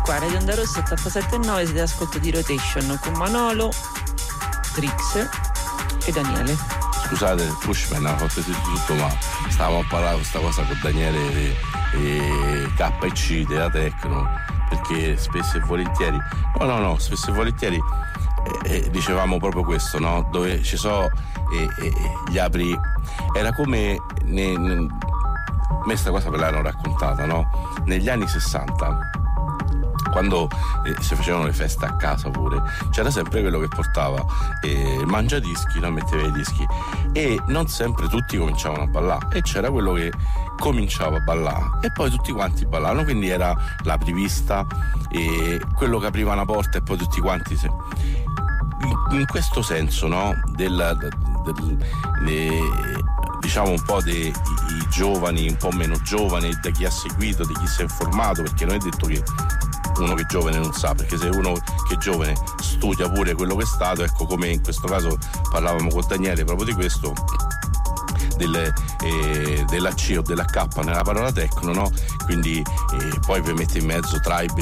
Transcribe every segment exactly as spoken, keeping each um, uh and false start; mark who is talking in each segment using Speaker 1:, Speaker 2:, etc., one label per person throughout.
Speaker 1: qua, Radio Onda Rossa ottantasette e nove, siete ascolto di Rotation con Manolo, Trix e Daniele.
Speaker 2: Scusate, Pushman ha fatto tutto, ma stavamo a parlare questa cosa con Daniele e, e K e C della Tecno, perché spesso e volentieri, no no no, spesso e volentieri eh, eh, dicevamo proprio questo, no? Dove ci sono eh, eh, gli apri, era come ne, ne, a me sta cosa me l'hanno raccontata, no? Negli anni sessanta, quando eh, si facevano le feste a casa pure, c'era sempre quello che portava eh, il mangiadischi, no? Metteva i dischi e non sempre tutti cominciavano a ballare, e c'era quello che cominciava a ballare e poi tutti quanti ballavano, quindi era l'apripista e quello che apriva una porta e poi tutti quanti se... in, in questo senso, no? Del, del, del le, diciamo un po' dei i giovani, un po' meno giovani, da chi ha seguito, di chi si è informato, perché non è detto che uno che è giovane non sa, perché se uno che è giovane studia pure quello che è stato, ecco, come in questo caso parlavamo con Daniele proprio di questo, del, eh, della C o della K nella parola tecno, no? Quindi eh, poi per mettere in mezzo tribe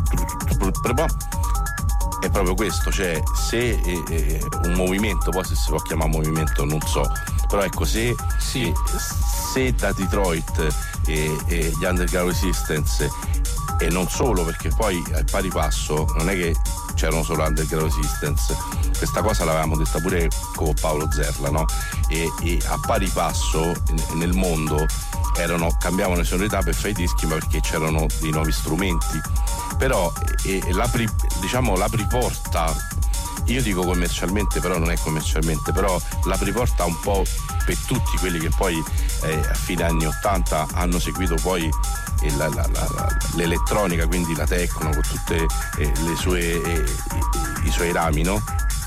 Speaker 2: è proprio questo, cioè se eh, eh, un movimento, poi se si può chiamare movimento non so, però ecco, se, sì. eh, se da Detroit e eh, eh, gli Underground Resistance, e non solo, perché poi al pari passo non è che c'erano solo Underground Resistance, questa cosa l'avevamo detta pure con Paolo Zerla, no? E, e a pari passo nel mondo erano, cambiavano le sonorità per fare i dischi, ma perché c'erano dei nuovi strumenti, però e, e l'apri, diciamo l'apriporta, io dico commercialmente, però non è commercialmente, però l'apriporta un po' per tutti quelli che poi eh, a fine anni ottanta hanno seguito poi La, la, la, la, l'elettronica, quindi la techno con tutte eh, le sue eh, i, i suoi rami, no?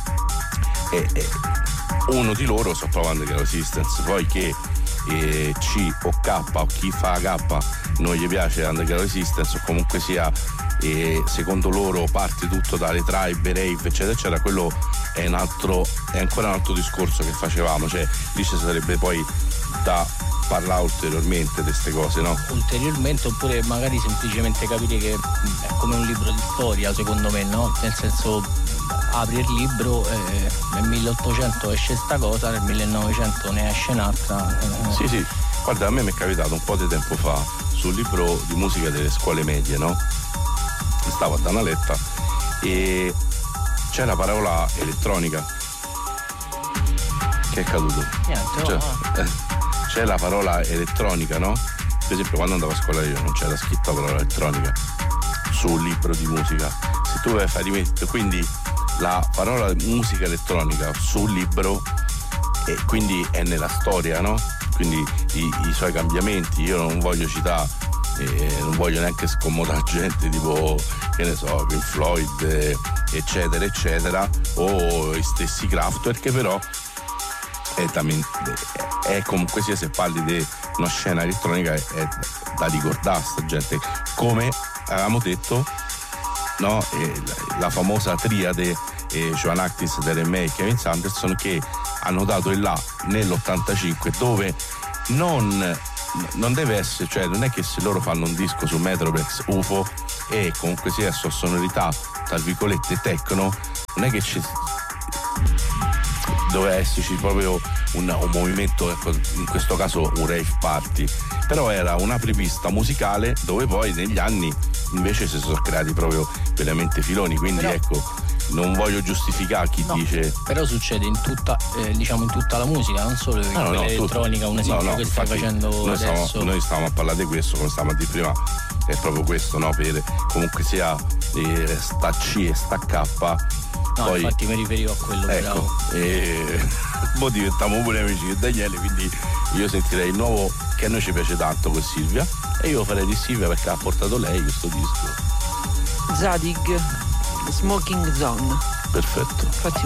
Speaker 2: E, e uno di loro sto provando che è Resistance, poi che eh, C o K o chi fa K non gli piace Underground Resistance, o comunque sia eh, secondo loro parte tutto dalle tribe, rave eccetera eccetera, quello è un altro, è ancora un altro discorso che facevamo, cioè lì ci sarebbe poi da parlare ulteriormente di queste cose, no?
Speaker 3: Ulteriormente, oppure magari semplicemente capire che è come un libro di storia, secondo me, no? Nel senso, apri il libro e nel milleottocento esce sta cosa, nel millenovecento ne esce un'altra. Eh.
Speaker 2: Sì, sì, guarda, a me mi è capitato un po' di tempo fa sul libro di musica delle scuole medie, no? Stavo a dare una letta e c'è la parola elettronica. Che è caduto?
Speaker 3: Niente,
Speaker 2: cioè,
Speaker 3: no.
Speaker 2: eh, c'è la parola elettronica, no? Per esempio quando andavo a scuola io non c'era scritta la parola elettronica sul libro di musica, se tu vai a fare rimettere quindi la parola musica elettronica sul libro, e quindi è nella storia, no? Quindi i, i suoi cambiamenti, io non voglio citare, eh, non voglio neanche scomodare gente tipo, che ne so, Pink Floyd eh, eccetera eccetera, o i stessi Kraftwerk, che però è, è comunque sia, se parli di una scena elettronica è, è da ricordare sta gente, come avevamo detto, no? E la, la famosa triade eh, Joan Actis, Darren May e Kevin Sanderson, che hanno dato il là nell'ottantacinque, dove non non deve essere, cioè non è che se loro fanno un disco su Metroplex U F O e comunque sia su sonorità tra virgolette techno, non è che ci doveva esserci proprio un, un movimento, ecco, in questo caso un rave party, però era un'apripista musicale dove poi negli anni invece si sono creati proprio veramente filoni, quindi però, ecco, non voglio giustificare chi
Speaker 3: no,
Speaker 2: dice,
Speaker 3: però succede in tutta eh, diciamo in tutta la musica, non solo in
Speaker 2: no, no,
Speaker 3: l'elettronica,
Speaker 2: tutto.
Speaker 3: un esempio
Speaker 2: no, no,
Speaker 3: che
Speaker 2: infatti,
Speaker 3: stai facendo
Speaker 2: noi
Speaker 3: adesso.
Speaker 2: Stiamo, noi stavamo a parlare di questo, come stavamo a dire prima, è proprio questo, no? Per comunque sia eh, sta C e sta K.
Speaker 3: No,
Speaker 2: poi,
Speaker 3: infatti mi riferivo a quello,
Speaker 2: ecco,
Speaker 3: bravo.
Speaker 2: E poi diventiamo pure amici di Daniele, quindi io sentirei il nuovo che a noi ci piace tanto con Silvia, e io farei di Silvia perché ha portato lei questo disco.
Speaker 1: Zadig, Smoking Zone.
Speaker 2: Perfetto.
Speaker 1: Infatti